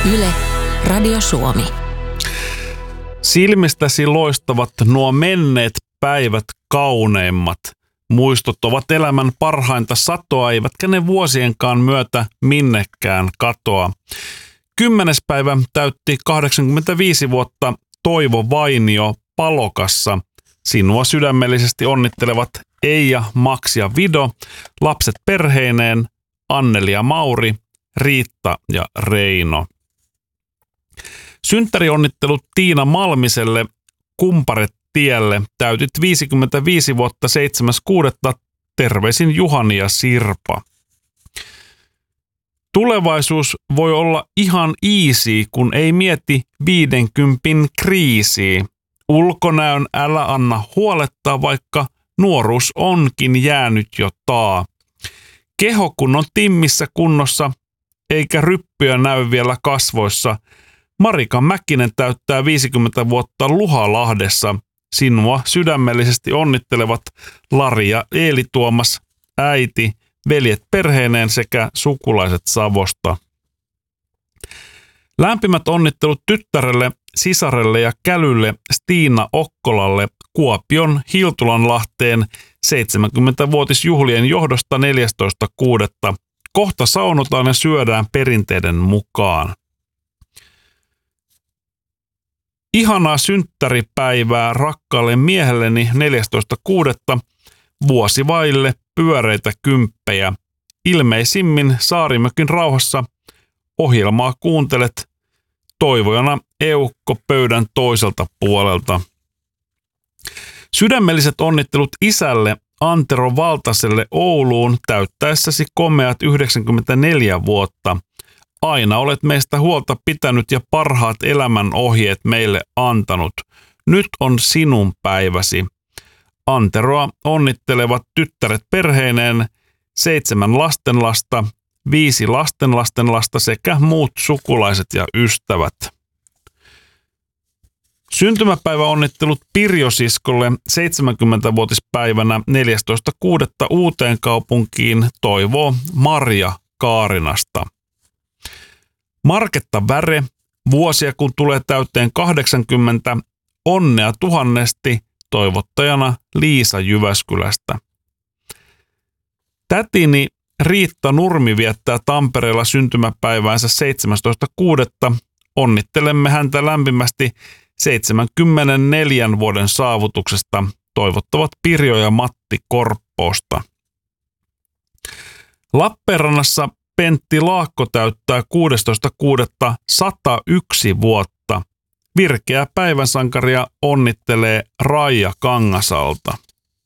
Yle, Radio Suomi. Silmistäsi loistavat nuo menneet päivät kauneimmat. Muistot ovat elämän parhainta satoa, eivätkä ne vuosienkaan myötä minnekään katoa. 10. päivä täytti 85 vuotta Toivo Vainio Palokassa. Sinua sydämellisesti onnittelevat Eija, Max ja Vido, lapset perheineen, Anneli ja Mauri, Riitta ja Reino. Synttärionnittelut Tiina Malmiselle Kumparetielle. Täytit 55 vuotta 7.6. Terveisin Juhani ja Sirpa. Tulevaisuus voi olla ihan easy, kun ei mieti 50 kriisiä. Ulkonäön älä anna huolettaa, vaikka nuoruus onkin jäänyt jo taa. Keho kun on timmissä kunnossa, eikä ryppyjä näy vielä kasvoissa. Marika Mäkinen täyttää 50 vuotta Luhalahdessa. Sinua sydämellisesti onnittelevat Lari ja Eeli Tuomas, äiti, veljet perheineen sekä sukulaiset Savosta. Lämpimät onnittelut tyttärelle, sisarelle ja kälylle Stiina Okkolalle Kuopion Hiltulanlahteen 70-vuotisjuhlien johdosta 14.6. Kohta saunotaan ja syödään perinteiden mukaan. Ihanaa synttäripäivää rakkaalle miehelleni 14.6. Vuosi vaille pyöreitä kymppejä. Ilmeisimmin Saarimökin rauhassa ohjelmaa kuuntelet toivojana Eukko pöydän toiselta puolelta. Sydämelliset onnittelut isälle Antero Valtaselle Ouluun täyttäessäsi komeat 94 vuotta. Aina olet meistä huolta pitänyt ja parhaat elämän ohjeet meille antanut. Nyt on sinun päiväsi. Anteroa onnittelevat tyttäret perheineen, 7 lastenlasta, 5 lastenlastenlasta sekä muut sukulaiset ja ystävät. Syntymäpäiväonnittelut Pirjosiskolle 70-vuotispäivänä 14.6. Uuteenkaupunkiin toivoo Marja Kaarinasta. Marketta Väre, vuosia kun tulee täyteen 80, onnea tuhannesti, toivottajana Liisa Jyväskylästä. Tätini Riitta Nurmi viettää Tampereella syntymäpäiväänsä 17.6. Onnittelemme häntä lämpimästi 74 vuoden saavutuksesta, toivottavat Pirjo ja Matti Korppoosta. Lappeenrannassa Pentti Laakko täyttää 16.6. 101 vuotta. Virkeä päivänsankaria onnittelee Raija Kangasalta.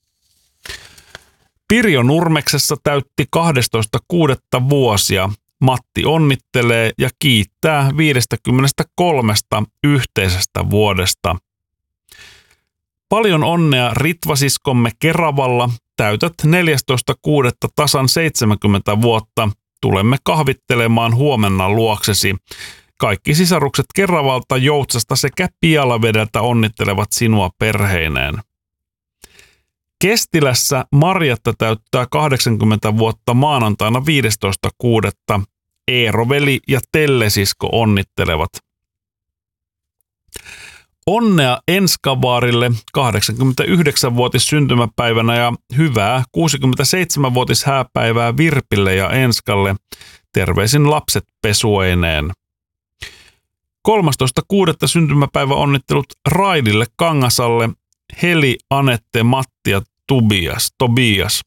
Pirjo Nurmeksessa täytti 12.6. vuosia. Matti onnittelee ja kiittää 53 yhteisestä vuodesta. Paljon onnea Ritvasiskomme Keravalla. Täytät 14.6. tasan 70 vuotta. Tulemme kahvittelemaan huomenna luoksesi. Kaikki sisarukset Keravalta, Joutsasta sekä Pialavedeltä onnittelevat sinua perheineen. Kestilässä Marjatta täyttää 80 vuotta maanantaina 15.6. Eeroveli ja Tellesisko onnittelevat. Onnea Enskavaarille 89-vuotis syntymäpäivänä ja hyvää 67-vuotis hääpäivää Virpille ja Enskalle. Terveisin lapset pesueineen. 13.6. syntymäpäivä onnittelut Raidille Kangasalle, Heli, Anette, Matti ja Tobias.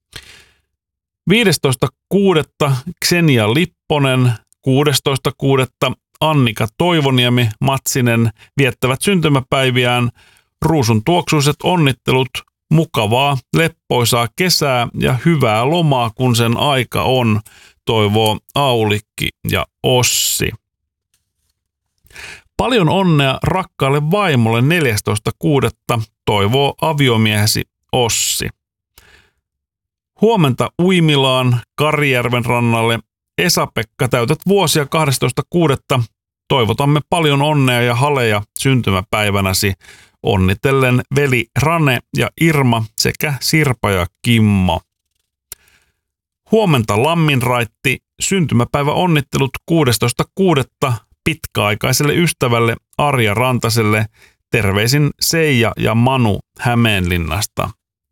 15.6. Ksenia Lipponen, 16.6. Annika Toivoniemi, Matsinen viettävät syntymäpäiviään. Ruusun tuoksuiset onnittelut, mukavaa, leppoisaa kesää ja hyvää lomaa, kun sen aika on, toivoo Aulikki ja Ossi. Paljon onnea rakkaalle vaimolle 14.6. toivoo aviomiehesi Ossi. Huomenta Uimilaan Karjärven rannalle. Esa-Pekka, täytät vuosia 12.6. Toivotamme paljon onnea ja haleja syntymäpäivänäsi. Onnitellen veli Rane ja Irma sekä Sirpa ja Kimmo. Huomenta Lamminraitti, syntymäpäivä onnittelut 16.6. pitkäaikaiselle ystävälle Arja Rantaselle. Terveisin Seija ja Manu Hämeenlinnasta.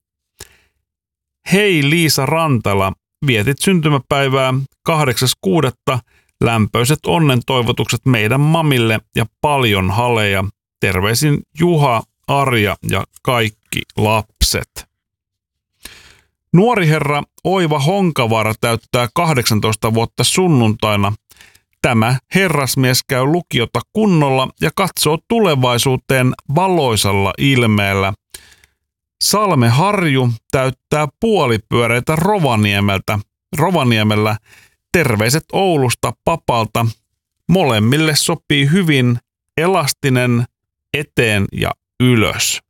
Hei Liisa Rantala, vietit syntymäpäivää 8.6. Lämpöiset onnen toivotukset meidän mamille ja paljon haleja. Terveisin Juha, Arja ja kaikki lapset. Nuori herra Oiva Honkavaara täyttää 18 vuotta sunnuntaina. Tämä herrasmies käy lukiota kunnolla ja katsoo tulevaisuuteen valoisalla ilmeellä. Salme Harju täyttää puolipyöreitä Rovaniemellä. Terveiset Oulusta papalta. Molemmille sopii hyvin elastinen eteen ja ylös.